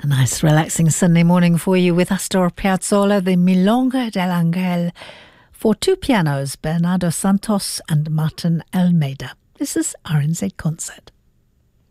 A nice relaxing Sunday morning for you with Astor Piazzolla, the Milonga del Angel, for two pianos, Bernardo Santos and Martin Almeida. This is RNZ Concert.